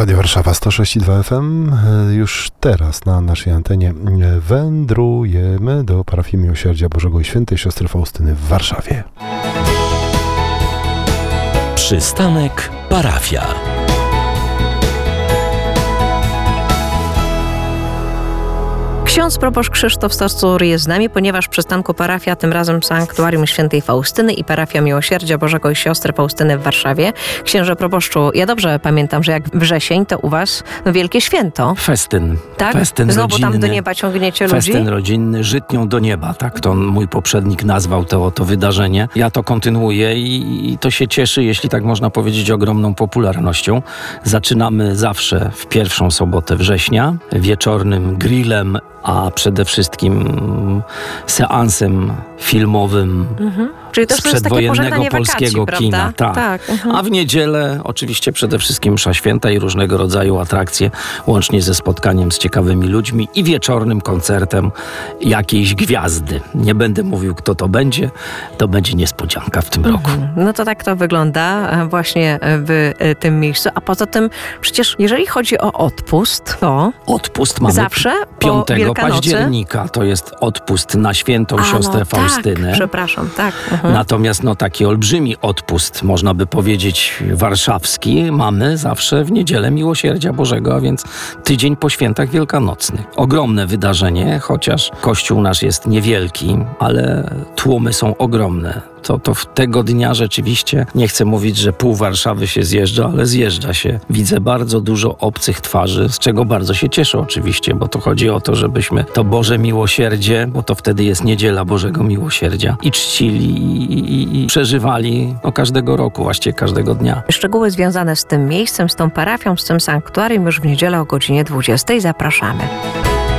Radio Warszawa 106,2 FM. Już teraz na naszej antenie wędrujemy do parafii Miłosierdzia Bożego i Świętej Siostry Faustyny w Warszawie. Przystanek parafia. Ksiądz proboszcz Krzysztof Stosur jest z nami, ponieważ w przystanku parafia, tym razem Sanktuarium Świętej Faustyny i parafia Miłosierdzia Bożego i Siostry Faustyny w Warszawie. Księże proboszczu, ja dobrze pamiętam, że jak wrzesień, to u was wielkie święto. Festyn. Tak? Festyn Znowu rodzinny, tam do nieba ciągniecie ludzi? Festyn rodzinny, żytnią do nieba. Tak to mój poprzednik nazwał to wydarzenie. Ja to kontynuuję i to się cieszy, jeśli tak można powiedzieć, ogromną popularnością. Zaczynamy zawsze w pierwszą sobotę września, wieczornym grillem, a przede wszystkim seansem filmowym Czyli też z to jest takie przedwojennego pożegnanie polskiego wakacji, kina. prawda? Tak. A w niedzielę oczywiście przede wszystkim msza święta i różnego rodzaju atrakcje, łącznie ze spotkaniem z ciekawymi ludźmi i wieczornym koncertem jakiejś gwiazdy. Nie będę mówił, kto to będzie niespodzianka w tym roku. No to tak to wygląda właśnie w tym miejscu. A poza tym przecież jeżeli chodzi o odpust, to Odpust mamy zawsze 5 po Wielkanocy? października. To jest odpust na świętą siostrę Faustynę. Tak, przepraszam, tak. Natomiast taki olbrzymi odpust, można by powiedzieć warszawski, mamy zawsze w Niedzielę Miłosierdzia Bożego, a więc tydzień po świętach wielkanocnych. Ogromne wydarzenie, chociaż kościół nasz jest niewielki, ale tłumy są ogromne. To w tego dnia rzeczywiście, nie chcę mówić, że pół Warszawy się zjeżdża, ale zjeżdża się. Widzę bardzo dużo obcych twarzy, z czego bardzo się cieszę oczywiście, bo to chodzi o to, żebyśmy to Boże Miłosierdzie, bo to wtedy jest Niedziela Bożego Miłosierdzia, i czcili i przeżywali każdego roku, właściwie każdego dnia. Szczegóły związane z tym miejscem, z tą parafią, z tym sanktuarium już w niedzielę o godzinie 20:00 zapraszamy.